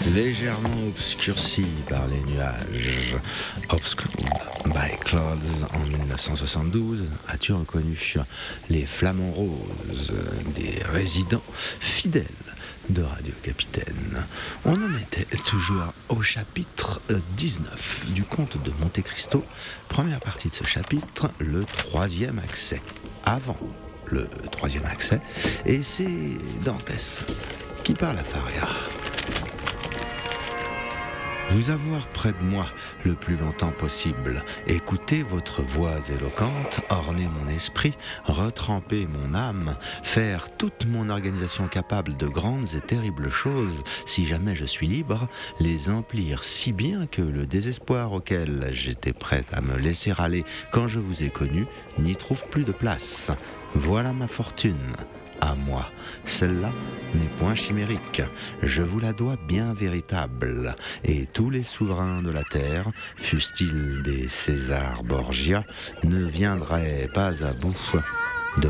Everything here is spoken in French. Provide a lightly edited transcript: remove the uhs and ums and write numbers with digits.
Légèrement obscurci par les nuages, Obscured by Clouds en 1972, as-tu reconnu les flamants roses des résidents fidèles de Radio Capitaine. On en était toujours au chapitre 19 du conte de Monte Cristo, première partie de ce chapitre, le troisième accès. Avant le troisième accès, et c'est Dantès qui parle à Faria. Vous avoir près de moi le plus longtemps possible, écouter votre voix éloquente, orner mon esprit, retremper mon âme, faire toute mon organisation capable de grandes et terribles choses, si jamais je suis libre, les emplir si bien que le désespoir auquel j'étais prêt à me laisser aller quand je vous ai connu n'y trouve plus de place. Voilà ma fortune. À moi. Celle-là n'est point chimérique, je vous la dois bien véritable, et tous les souverains de la terre, fussent-ils des César Borgia, ne viendraient pas à bout